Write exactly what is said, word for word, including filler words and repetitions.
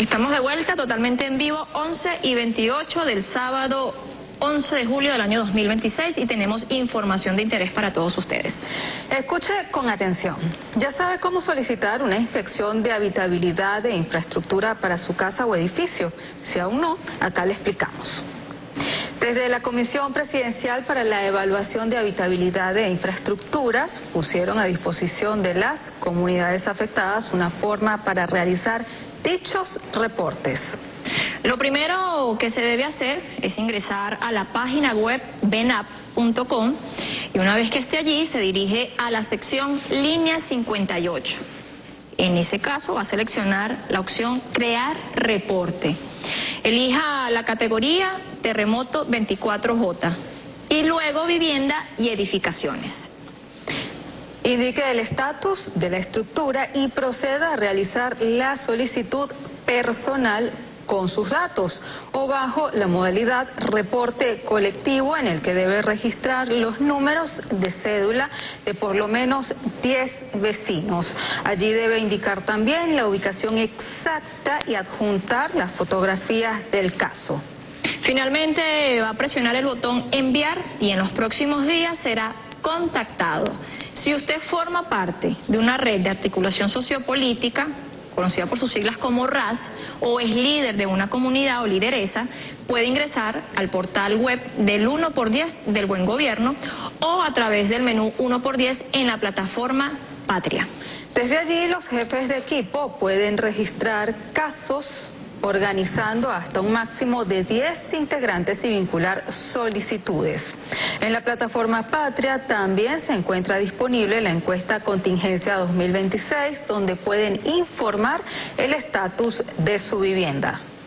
Estamos de vuelta totalmente en vivo, once y veintiocho del sábado once de julio del año dos mil veintiséis, y tenemos información de interés para todos ustedes. Escuche con atención. ¿Ya sabe cómo solicitar una inspección de habitabilidad de infraestructura para su casa o edificio? Si aún no, acá le explicamos. Desde la Comisión Presidencial para la Evaluación de Habitabilidad de Infraestructuras pusieron a disposición de las comunidades afectadas una forma para realizar dichos reportes. Lo primero que se debe hacer es ingresar a la página web benap punto com y una vez que esté allí se dirige a la sección línea cincuenta y ocho. En ese caso va a seleccionar la opción crear reporte. Elija la categoría terremoto veinticuatro J y luego vivienda y edificaciones. Indique el estatus de la estructura y proceda a realizar la solicitud personal con sus datos o bajo la modalidad reporte colectivo, en el que debe registrar los números de cédula de por lo menos diez vecinos. Allí debe indicar también la ubicación exacta y adjuntar las fotografías del caso. Finalmente va a presionar el botón enviar y en los próximos días será contactado. Si usted forma parte de una red de articulación sociopolítica, conocida por sus siglas como R A S, o es líder de una comunidad o lideresa, puede ingresar al portal web del uno por diez del Buen Gobierno o a través del menú uno por diez en la plataforma Patria. Desde allí los jefes de equipo pueden registrar casos organizando hasta un máximo de diez integrantes y vincular solicitudes. En la plataforma Patria también se encuentra disponible la encuesta Contingencia dos mil veintiséis, donde pueden informar el estatus de su vivienda.